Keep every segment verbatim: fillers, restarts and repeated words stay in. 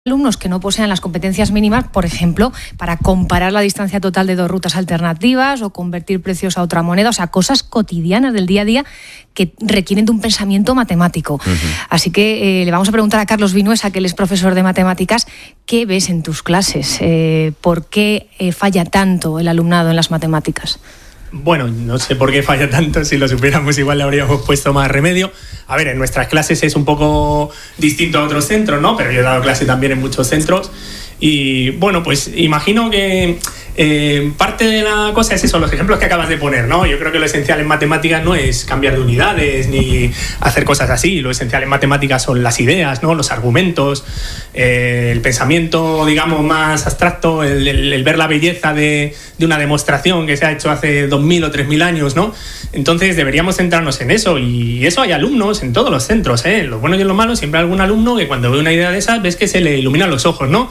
alumnos que no posean las competencias mínimas, por ejemplo, para comparar la distancia total de dos rutas alternativas o convertir precios a otra moneda, o sea, cosas cotidianas del día a día que requieren de un pensamiento matemático. Uh-huh. Así que eh, le vamos a preguntar a Carlos Vinuesa, que él es profesor de matemáticas, ¿qué ves en tus clases? Eh, ¿Por qué eh, falla tanto el alumnado en las matemáticas? Bueno, no sé por qué falla tanto, si lo supiéramos igual le habríamos puesto más remedio. A ver, en nuestras clases es un poco distinto a otros centros, ¿no? Pero yo he dado clase también en muchos centros y, bueno, pues imagino que eh, parte de la cosa es eso, los ejemplos que acabas de poner, ¿no? Yo creo que lo esencial en matemáticas no es cambiar de unidades ni hacer cosas así. Lo esencial en matemáticas son las ideas, ¿no? Los argumentos, eh, el pensamiento, digamos, más abstracto, el, el, el ver la belleza de, de una demostración que se ha hecho hace dos mil o tres mil años, ¿no? Entonces deberíamos centrarnos en eso, y eso hay alumnos en todos los centros, ¿eh? En lo bueno y en lo malo siempre hay algún alumno que cuando ve una idea de esas ves que se le iluminan los ojos, ¿no?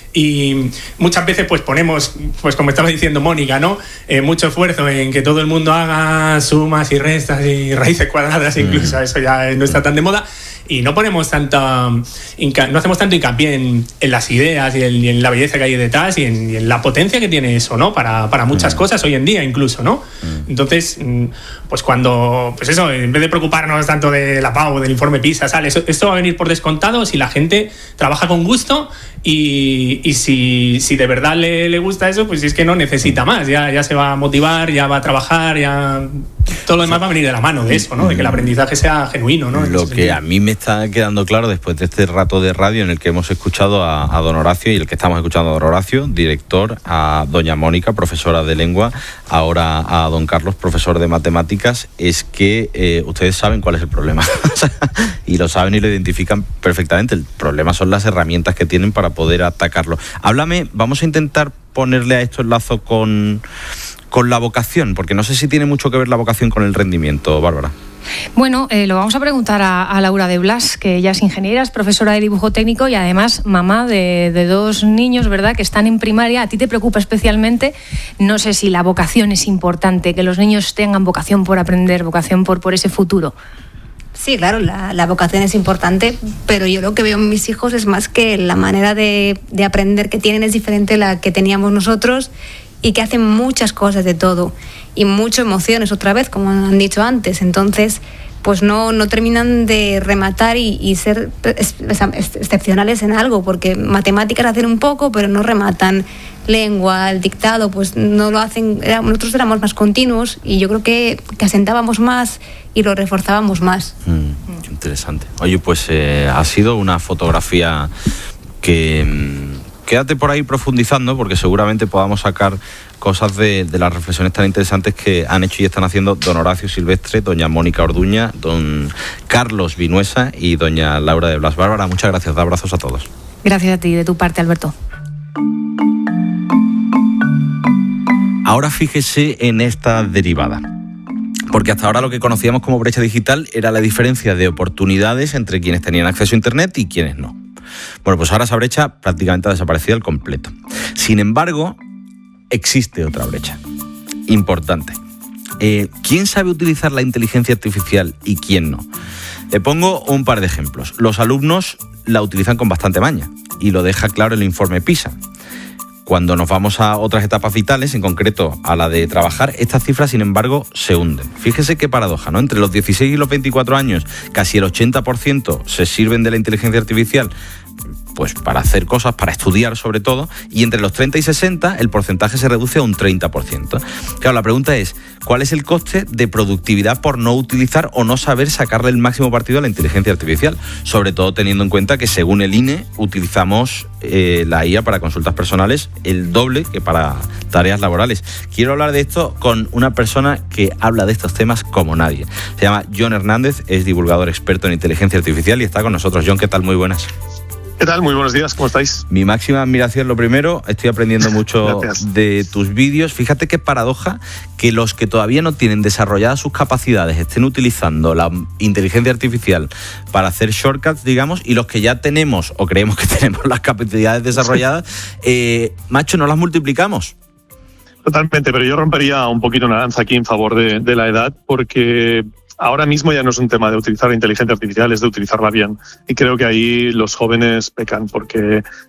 Y muchas veces pues ponemos, pues como estaba diciendo Mónica, ¿no? Eh, mucho esfuerzo en que todo el mundo haga sumas y restas y raíces cuadradas, incluso mm. eso ya no está tan de moda, y no ponemos tanta no hacemos tanto hincapié en, en las ideas y en, y en la belleza que hay detrás y en, y en la potencia que tiene eso, ¿no? Para, para muchas mm. cosas hoy en día incluso, ¿no? Mm. Entonces, pues cuando, pues eso, en vez de preocuparnos tanto de la P A U, del informe PISA, sale, eso, esto va a venir por descontado si la gente trabaja con gusto y, y si, si de verdad le, le gusta eso, pues es que no necesita más, ya, ya se va a motivar, ya va a trabajar, ya todo lo demás va a venir de la mano de eso, ¿no? De que el aprendizaje sea genuino, ¿no? Lo que a mí me está quedando claro después de este rato de radio en el que hemos escuchado a, a don Horacio y el que estamos escuchando a don Horacio, director, a doña Mónica, profesora de lengua, ahora a don Carlos, profesor de matemáticas, es que eh, ustedes saben cuál es el problema y lo saben y lo identifican perfectamente. El problema son las herramientas que tienen para poder atacarlo. Háblame, vamos a intentar ponerle a esto el lazo con, con la vocación, porque no sé si tiene mucho que ver la vocación con el rendimiento, Bárbara. Bueno, eh, lo vamos a preguntar a, a Laura de Blas, que ella es ingeniera, es profesora de dibujo técnico y además mamá de, de dos niños, ¿verdad?, que están en primaria. A ti te preocupa especialmente, no sé si la vocación es importante, que los niños tengan vocación por aprender, vocación por, por ese futuro. Sí, claro, la, la vocación es importante, pero yo lo que veo en mis hijos es más que la manera de, de aprender que tienen es diferente a la que teníamos nosotros, y que hacen muchas cosas de todo y muchas emociones otra vez, como han dicho antes. Entonces, pues no, no terminan de rematar y, y ser excepcionales en algo, porque matemáticas hacen un poco, pero no rematan. Lengua, el dictado, pues no lo hacen. Era, nosotros éramos más continuos y yo creo que, que asentábamos más y lo reforzábamos más. Mm, qué interesante. Oye, pues eh, ha sido una fotografía que... Mm, quédate por ahí profundizando, porque seguramente podamos sacar cosas de, de las reflexiones tan interesantes que han hecho y están haciendo don Horacio Silvestre, doña Mónica Orduña, don Carlos Vinuesa y doña Laura de Blas. Bárbara, muchas gracias, da abrazos a todos. Gracias a ti, de tu parte, Alberto. Ahora fíjese en esta derivada, porque hasta ahora lo que conocíamos como brecha digital era la diferencia de oportunidades entre quienes tenían acceso a Internet y quienes no. Bueno, pues ahora esa brecha prácticamente ha desaparecido al completo. Sin embargo, existe otra brecha importante. Eh, ¿Quién sabe utilizar la inteligencia artificial y quién no? Le pongo un par de ejemplos. Los alumnos la utilizan con bastante maña y lo deja claro el informe PISA. Cuando nos vamos a otras etapas vitales, en concreto a la de trabajar, estas cifras, sin embargo, se hunden. Fíjese qué paradoja, ¿no? Entre los dieciséis y los veinticuatro años, casi el ochenta por ciento se sirven de la inteligencia artificial pues para hacer cosas, para estudiar sobre todo, y entre los treinta y sesenta el porcentaje se reduce a un treinta por ciento. Claro, la pregunta es, ¿cuál es el coste de productividad por no utilizar o no saber sacarle el máximo partido a la inteligencia artificial? Sobre todo teniendo en cuenta que, según el I N E, utilizamos eh, la I A para consultas personales el doble que para tareas laborales. Quiero hablar de esto con una persona que habla de estos temas como nadie. Se llama John Hernández, es divulgador experto en inteligencia artificial y está con nosotros. John, ¿qué tal? Muy buenas. ¿Qué tal? Muy buenos días, ¿cómo estáis? Mi máxima admiración, lo primero, estoy aprendiendo mucho de tus vídeos. Fíjate qué paradoja que los que todavía no tienen desarrolladas sus capacidades estén utilizando la inteligencia artificial para hacer shortcuts, digamos, y los que ya tenemos, o creemos que tenemos las capacidades desarrolladas, eh, macho, no las multiplicamos. Totalmente, pero yo rompería un poquito una lanza aquí en favor de, de la edad, porque ahora mismo ya no es un tema de utilizar la inteligencia artificial, es de utilizarla bien. Y creo que ahí los jóvenes pecan porque